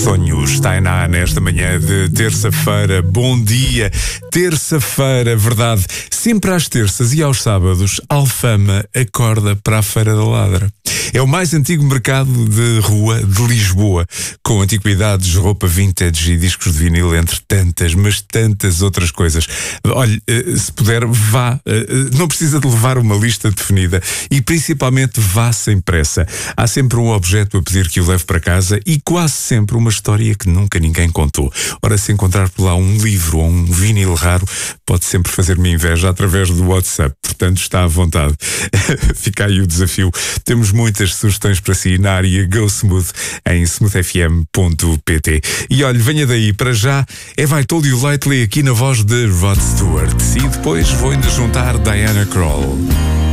sonhos. Tainá, nesta manhã de terça-feira. Bom dia. Terça-feira, verdade. Sempre às terças e aos sábados, Alfama acorda para a Feira da Ladra. É o mais antigo mercado de rua de Lisboa, com antiguidades, roupa vintage e discos de vinil, entre tantas, mas tantas outras coisas. Olhe, se puder, vá. Não precisa de levar uma lista definida e principalmente vá sem pressa. Há sempre um objeto a pedir que o leve para casa e quase sempre uma história que nunca ninguém contou. Ora, se encontrar por lá um livro ou um vinil raro, pode sempre fazer-me inveja através do WhatsApp. Portanto, está à vontade. Fica aí o desafio. Temos muitas sugestões para si na área Go Smooth em smoothfm.pt. E olha, venha daí, para já Have I Told You Lately aqui na voz de Rod Stewart. E depois vou ainda juntar Diana Krall.